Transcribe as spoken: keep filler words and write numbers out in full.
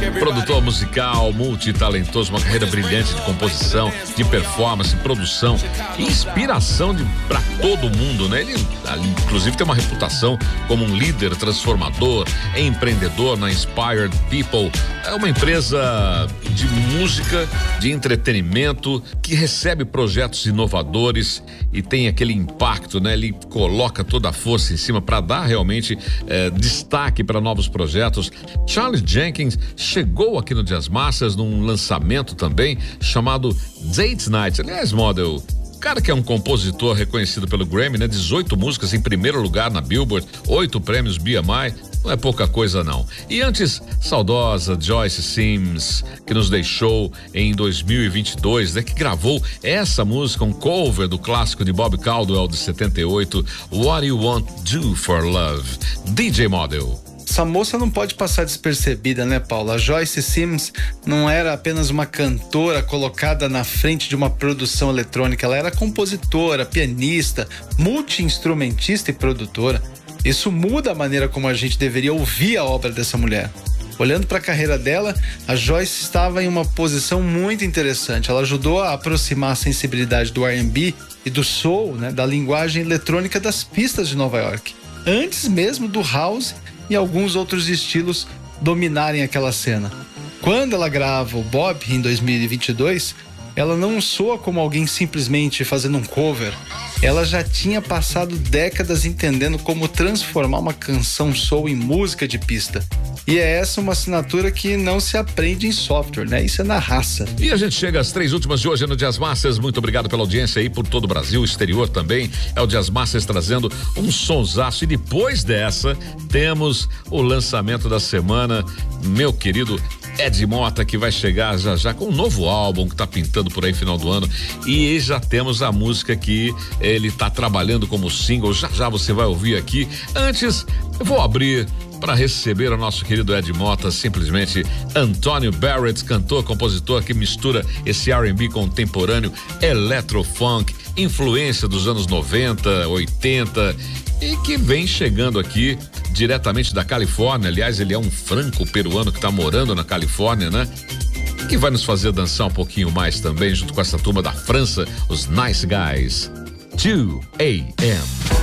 Produtor musical, multitalentoso, uma carreira brilhante de composição, de performance, produção, inspiração de, pra todo mundo, né? Ele, inclusive, tem uma reputação como um líder transformador, é empreendedor na Inspired People. É uma empresa de música, de entretenimento, que recebe projetos inovadores e tem aquele impacto, né? Ele coloca toda a força em cima para dar realmente eh, destaque para novos projetos. Charles Jenkins chegou aqui no Jazz Masters num lançamento também chamado Date Night. Aliás, Model, o cara que é um compositor reconhecido pelo Grammy, né? dezoito músicas em primeiro lugar na Billboard, oito prêmios B M I, não é pouca coisa não. E antes, saudosa Joyce Sims, que nos deixou em dois mil e vinte e dois, né? Que gravou essa música, um cover do clássico de Bob Caldwell de setenta e oito, What You Want Do For Love. D J Model. Essa moça não pode passar despercebida, né, Paula? A Joyce Sims não era apenas uma cantora colocada na frente de uma produção eletrônica, ela era compositora, pianista, multi-instrumentista e produtora. Isso muda a maneira como a gente deveria ouvir a obra dessa mulher. Olhando para a carreira dela, a Joyce estava em uma posição muito interessante. Ela ajudou a aproximar a sensibilidade do R and B e do soul, né, da linguagem eletrônica das pistas de Nova York, antes mesmo do house e alguns outros estilos dominarem aquela cena. Quando ela grava o Bob em dois mil e vinte e dois, ela não soa como alguém simplesmente fazendo um cover. Ela já tinha passado décadas entendendo como transformar uma canção soul em música de pista. E é essa uma assinatura que não se aprende em software, né? Isso é na raça. E a gente chega às três últimas de hoje no Jazz Masters. Muito obrigado pela audiência aí por todo o Brasil, exterior também. É o Jazz Masters trazendo um sonsaço. E depois dessa, temos o lançamento da semana, meu querido Ed Mota, que vai chegar já já com um novo álbum que tá pintando por aí final do ano. E já temos a música que ele tá trabalhando como single. Já já você vai ouvir aqui. Antes, eu vou abrir para receber o nosso querido Ed Mota, simplesmente Antônio Barrett, cantor, compositor que mistura esse R and B contemporâneo, electrofunk, influência dos anos noventa, oitenta e que vem chegando aqui diretamente da Califórnia. Aliás, ele é um franco-peruano que está morando na Califórnia, né? Que vai nos fazer dançar um pouquinho mais também, junto com essa turma da França, os Nice Guys. two A M